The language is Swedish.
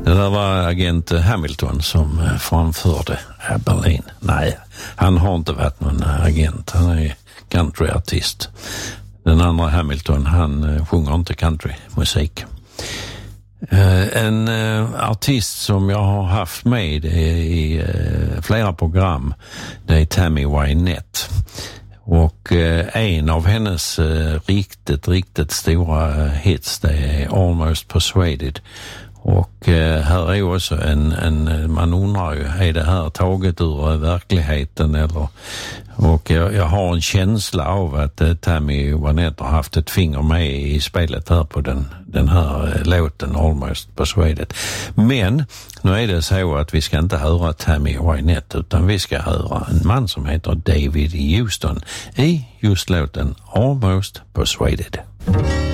Det där var agent Hamilton som framförde Berlin. Nej, han har inte varit någon agent. Han är countryartist. Den andra Hamilton, han sjunger inte countrymusik. En artist som jag har haft med i flera program, det är Tammy Wynette. Och en av hennes riktigt stora hits, det är Almost Persuaded. Och här är också man undrar ju, är det här taget ur verkligheten eller? Och jag har en känsla av att Tammy Wynette har haft ett finger med i spelet här på den här låten Almost Persuaded. Men nu är det så att vi ska inte höra Tammy Wynette utan vi ska höra en man som heter David Houston i just låten Almost Persuaded.